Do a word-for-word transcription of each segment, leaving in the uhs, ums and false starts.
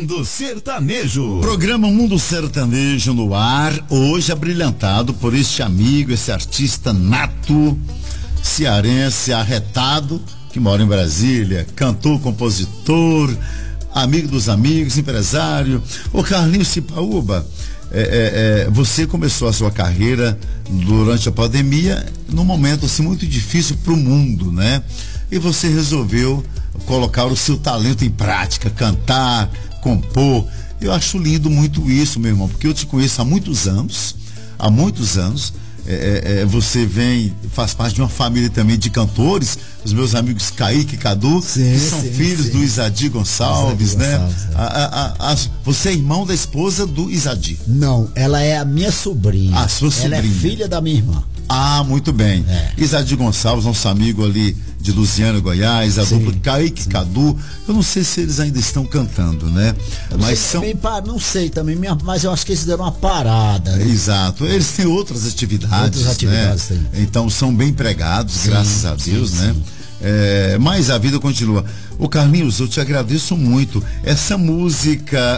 Mundo Sertanejo. Programa Mundo Sertanejo no ar, hoje abrilhantado por este amigo, esse artista nato, cearense, arretado, que mora em Brasília, cantor, compositor, amigo dos amigos, empresário. Ô Carlinhos Cipaúba, é, é, é, você começou a sua carreira durante a pandemia num momento assim muito difícil para o mundo, né? E você resolveu colocar o seu talento em prática, cantar, compor. Eu acho lindo muito isso, meu irmão, porque eu te conheço há muitos anos, há muitos anos. É, é, você vem, faz parte de uma família também de cantores, os meus amigos Kaique e Cadu, sim, que são sim, filhos sim. do Isadir Gonçalves, Isadir né? Gonçalves, é. a, a, a, você é irmão da esposa do Isadir? Não, ela é a minha sobrinha. A sua sobrinha. Ela é filha da minha irmã. Ah, muito bem. É. Isadir Gonçalves, nosso amigo ali de Luziânia, Goiás, a Sim. dupla Kaique e Cadu. Eu não sei se eles ainda estão cantando, né? Mas são. Também, não sei também, mas eu acho que eles deram uma parada. Né? Exato. Eles têm outras atividades. Outras atividades, né? Então são bem empregados, sim, graças a Deus, sim, né? Sim. É, mas a vida continua. Ô Carlinhos, eu te agradeço muito. Essa música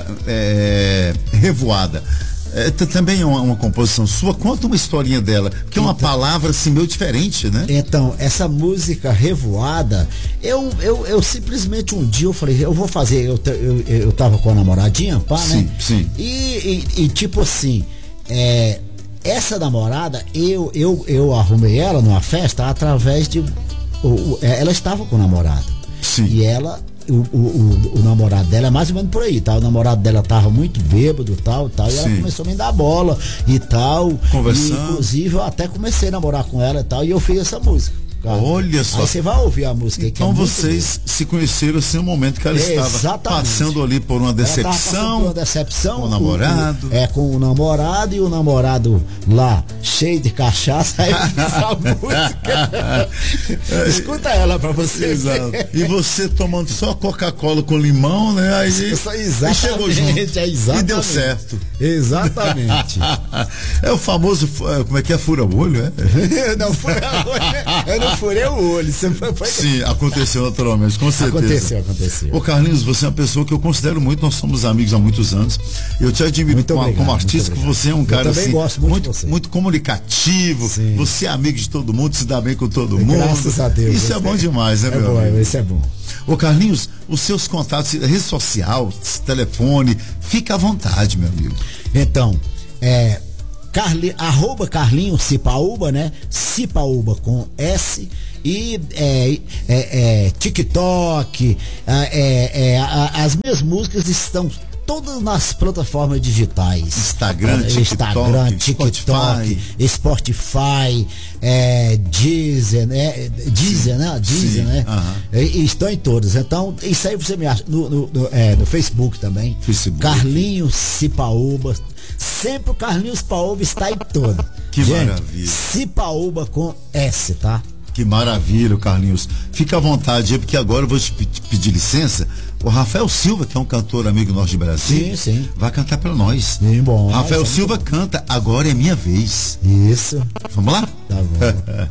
é, Revoada. É, também é uma, uma composição sua, conta uma historinha dela, que é uma então, palavra assim meio diferente, né? Então, essa música Revoada, eu, eu, eu simplesmente um dia eu falei, eu vou fazer, eu, eu, eu tava com a namoradinha, pá, sim, né? Sim, e, e, e tipo assim, é, essa namorada, eu, eu, eu arrumei ela numa festa através de, o, o, ela estava com o namorado. Sim. E ela... O, o, o, o namorado dela é mais ou menos por aí, tá? O namorado dela tava muito bêbado, tal, tal, e ela começou a me dar bola e tal. Conversando. E, inclusive, eu até comecei a namorar com ela e tal, e eu fiz essa música. Cara. Olha só. Aí você vai ouvir a música. Então que é vocês se conheceram assim no momento que ela é, estava exatamente. passando ali por uma decepção. Por uma decepção. Com o namorado. O, é, com o namorado e o namorado lá, cheio de cachaça. Aí eu fiz a música. Escuta ela pra você. Exato. E você tomando só Coca-Cola com limão, né? Aí, exatamente, aí chegou junto. É exatamente. E deu certo. Exatamente. É o famoso, como é que é? Fura-olho, é? Não, fura-olho. Eu não furei o olho. Você foi, foi... Sim, aconteceu naturalmente, com certeza. Aconteceu, aconteceu. Ô Carlinhos, você é uma pessoa que eu considero muito, nós somos amigos há muitos anos. Eu te admiro muito como, obrigado, como artista, que você é um cara assim, gosto muito, muito, muito, muito comunicativo. Sim. Você é amigo de todo mundo, se dá bem com todo mundo. Graças a Deus. Isso é bom demais, né, é meu bom, amigo? Isso é bom. Ô Carlinhos, os seus contatos, rede social, telefone, fica à vontade, meu amigo. Então, é... Carli, arroba Carlinhos Cipaúba, né? Cipaúba com S. E é, é, é, TikTok, é, é, a, as minhas músicas estão todas nas plataformas digitais. Instagram, TikTok, Instagram, TikTok, Spotify, Spotify é, Deezer, né? Deezer, né? Deezer, né? Uh-huh. E, e estão em todas. Então, isso aí você me acha no, no, no, é, no Facebook também. Facebook. Carlinhos Cipaúba. Sempre o Carlinhos Cipaúba está em todo. Que Gente, maravilha. Cipaúba com S, tá? Que maravilha, Carlinhos. Fica à vontade aí, porque agora eu vou te pedir licença. O Rafael Silva, que é um cantor amigo nosso de Brasil, sim, sim. vai cantar para nós. Sim, bom. Rafael sim, Silva bom. canta Agora é Minha Vez. Isso. Vamos lá? Tá bom.